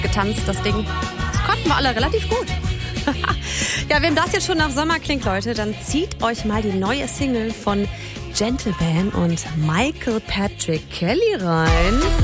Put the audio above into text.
getanzt, das Ding. Das konnten wir alle relativ gut. Ja, wem das jetzt schon nach Sommer klingt, Leute, dann zieht euch mal die neue Single von Gentleman und Michael Patrick Kelly rein.